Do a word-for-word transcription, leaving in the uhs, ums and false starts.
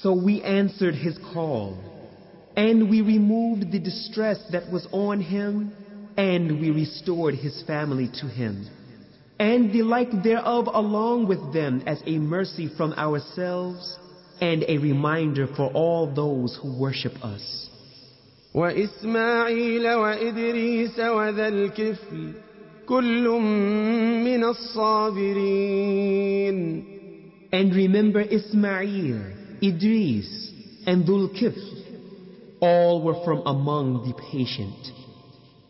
So we answered his call, and we removed the distress that was on him, and we restored his family to him, and the like thereof along with them as a mercy from ourselves, and a reminder for all those who worship us. وإسماعيل وإدريس وذا الكفل كل من الصابرين. And remember Ismail, Idris, and Dhul Kifl, all were from among the patient.